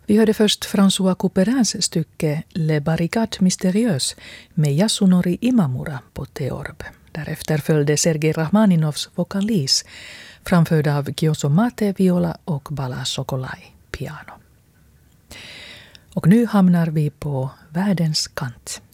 Vi hörde först François Couperins stycke Le Barricade Mystérieuse med Yasunori Imamura på teorb. Därefter följde Sergej Rachmaninovs vokalis framförda av Kyoso Mate viola och Bala Sokolai piano. Och nu hamnar vi på världens kant.